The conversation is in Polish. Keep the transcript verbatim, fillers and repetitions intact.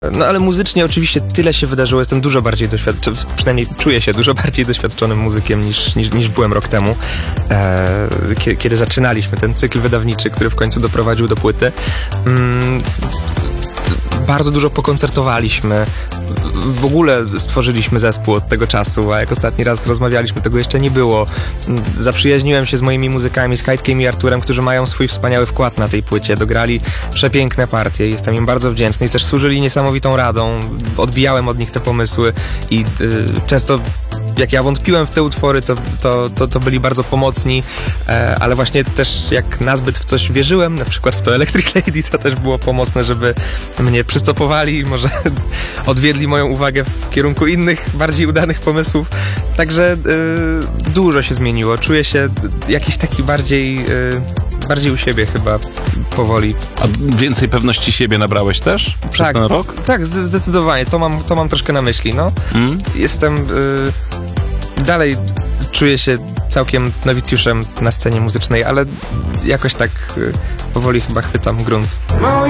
No ale muzycznie oczywiście tyle się wydarzyło, jestem dużo bardziej doświadczony, przynajmniej czuję się dużo bardziej doświadczonym muzykiem niż, niż, niż byłem rok temu, e, kiedy, kiedy zaczynaliśmy ten cykl wydawniczy, który w końcu doprowadził do płyty. Mm, bardzo dużo pokoncertowaliśmy, w ogóle stworzyliśmy zespół od tego czasu, a jak ostatni raz rozmawialiśmy, tego jeszcze nie było. Zaprzyjaźniłem się z moimi muzykami, z Kajtkiem i Arturem, którzy mają swój wspaniały wkład na tej płycie, dograli przepiękne partie, jestem im bardzo wdzięczny i też służyli niesamowitą radą, odbijałem od nich te pomysły i y, często jak ja wątpiłem w te utwory, to, to, to, to byli bardzo pomocni, e, ale właśnie też jak nazbyt w coś wierzyłem, na przykład w to Electric Lady, to też było pomocne, żeby mnie przystopowali i może odwiedli moją uwagę w kierunku innych, bardziej udanych pomysłów. Także y, dużo się zmieniło. Czuję się jakiś taki bardziej, y, bardziej u siebie chyba powoli. A więcej pewności siebie nabrałeś też przez tak, ten rok? Tak, zdecydowanie. To mam, to mam troszkę na myśli. No. Mm. Jestem... Y, dalej czuję się całkiem nowicjuszem na scenie muzycznej, ale jakoś tak y, powoli chyba chwytam grunt.